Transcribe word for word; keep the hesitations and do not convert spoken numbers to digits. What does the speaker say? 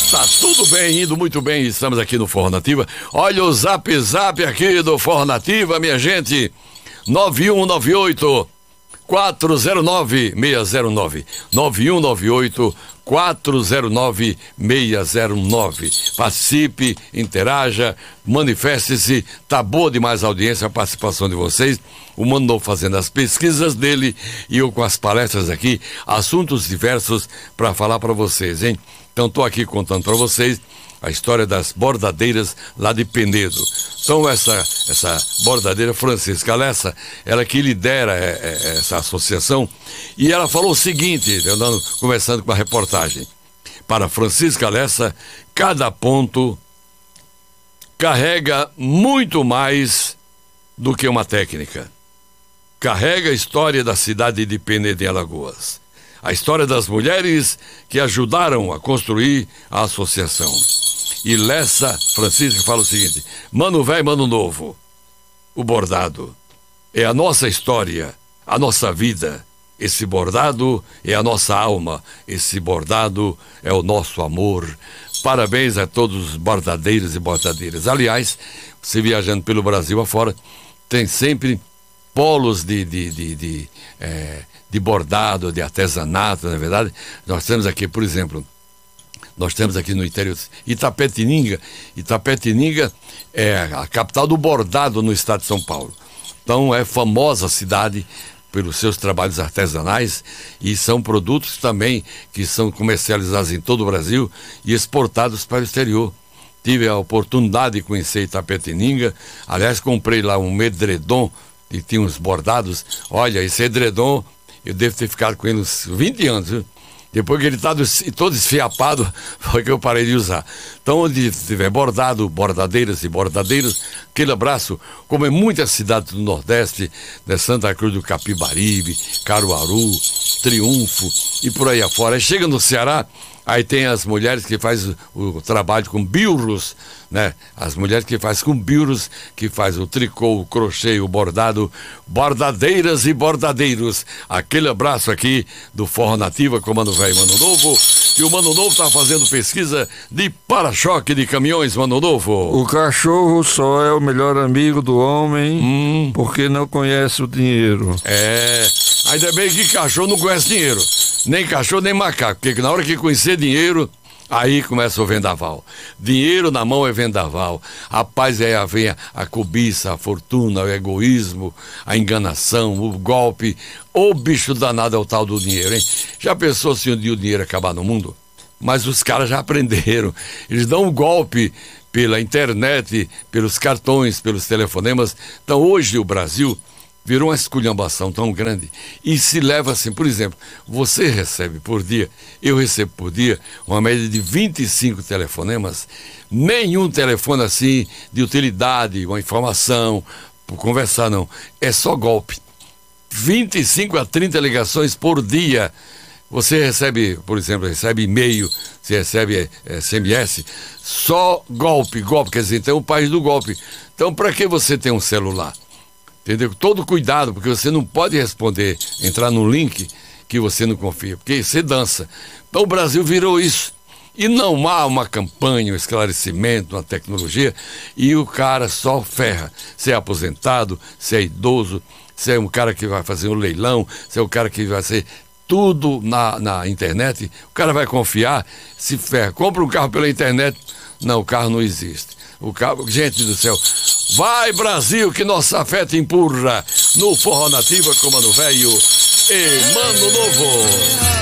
Tá tudo bem, indo muito bem, estamos aqui no Forró Nativa. Olha o zap zap aqui do Forró Nativa, minha gente. nove um nove oito quatro zero nove seis zero nove. nove um nove oito quatro zero nove seis zero nove. Participe, interaja, manifeste-se. Tá boa demais a audiência, a participação de vocês. O Mano Novo fazendo as pesquisas dele e eu com as palestras aqui, assuntos diversos para falar para vocês, hein? Então tô aqui contando para vocês a história das bordadeiras lá de Penedo. Então essa, essa bordadeira Francisca Lessa, ela que lidera é, é, essa associação, e ela falou o seguinte, andando, conversando com a reportagem: para Francisca Lessa, cada ponto carrega muito mais do que uma técnica. Carrega a história da cidade de Penedo em Alagoas. A história das mulheres que ajudaram a construir a associação. E Lessa Francisca fala o seguinte: Mano Velho, Mano Novo, o bordado é a nossa história, a nossa vida. Esse bordado é a nossa alma, esse bordado é o nosso amor. Parabéns a todos os bordadeiros e bordadeiras. Aliás, você viajando pelo Brasil afora, tem sempre polos de, de, de, de, é, de bordado, de artesanato, na verdade. Nós temos aqui, por exemplo, nós temos aqui no interior Itapetininga. Itapetininga é a capital do bordado no estado de São Paulo. Então é famosa a cidade pelos seus trabalhos artesanais, e são produtos também que são comercializados em todo o Brasil e exportados para o exterior. Tive a oportunidade de conhecer Itapetininga. Aliás, comprei lá um edredom e tinha uns bordados. Olha, esse edredom, eu devo ter ficado com ele uns vinte anos, viu? Depois que ele está todo esfiapado, foi que eu parei de usar. Então, onde tiver bordado, bordadeiras e bordadeiros, aquele abraço, como em muitas cidades do Nordeste, né, Santa Cruz do Capibaribe, Caruaru, Triunfo e por aí afora. Aí chega no Ceará, aí tem as mulheres que fazem o, o trabalho com bilros, né? As mulheres que fazem com bilros, que fazem o tricô, o crochê, o bordado, bordadeiras e bordadeiros. Aquele abraço aqui do Forró Nativa com o Mano Velho, Mano Novo. E o Mano Novo tá fazendo pesquisa de para-choque de caminhões, Mano Novo. O cachorro só é o melhor amigo do homem, hum. porque não conhece o dinheiro. É, ainda bem que cachorro não conhece dinheiro. Nem cachorro, nem macaco, porque na hora que conhecer dinheiro, aí começa o vendaval. Dinheiro na mão é vendaval. Rapaz, aí vem a, a cobiça, a fortuna, o egoísmo, a enganação, o golpe. O bicho danado é o tal do dinheiro, hein? Já pensou se um dia o dinheiro acabar no mundo? Mas os caras já aprenderam. Eles dão um golpe pela internet, pelos cartões, pelos telefonemas. Então hoje o Brasil virou uma esculhambação tão grande e se leva assim, por exemplo, você recebe por dia, eu recebo por dia uma média de vinte e cinco telefonemas, nenhum telefone assim de utilidade, uma informação, por conversar não, é só golpe. vinte e cinco a trinta ligações por dia. Você recebe, por exemplo, recebe e-mail, você recebe é, S M S, só golpe, golpe, quer dizer, então é o país do golpe. Então para que você tem um celular? Entendeu? Todo cuidado, porque você não pode responder, entrar num link que você não confia, porque você dança. Então o Brasil virou isso. E não há uma campanha, um esclarecimento, uma tecnologia, e o cara só ferra. Se é aposentado, se é idoso, se é um cara que vai fazer um leilão, se é um cara que vai ser tudo na, na internet, o cara vai confiar, se ferra. Compra um carro pela internet, não, o carro não existe. O carro, gente do céu, vai Brasil que nossa fé te empurra no Forró Nativa com Mano Velho e Mano Novo.